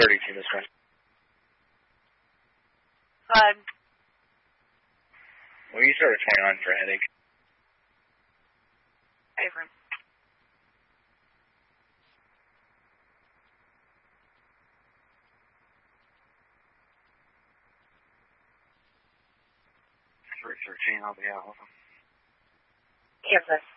32 this one. Well, you start with 29 for a headache. Different. For 13, I'll be out with them. Kansas.